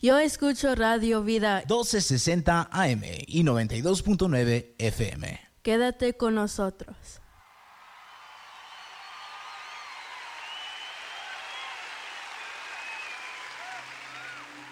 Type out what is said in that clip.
Yo escucho Radio Vida 1260 AM y 92.9 FM. Quédate con nosotros.